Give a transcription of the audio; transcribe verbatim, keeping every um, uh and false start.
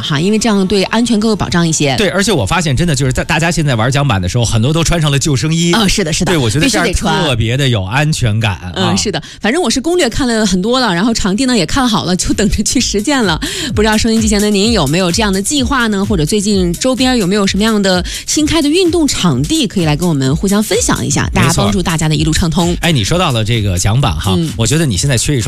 哈，因为这样对安全更有保障一些。 对，而且我发现真的就是在大家现在玩桨板的时候，很多都穿上了救生衣。 啊、呃，是的，是的。 对，我觉得这样特别的有安全感。 嗯， 啊、 是的，反正我是攻略看了很多了，然后场地呢也看好了，就等着去实践了。不知道收音机前的您有没有这样的计划呢？或者最近周边有没有什么样的新开的运动场地，可以来跟我们互相分享一下，大家帮助大家的一路畅通。 哎，你说到了这个桨板哈、嗯，我觉得你现在缺一双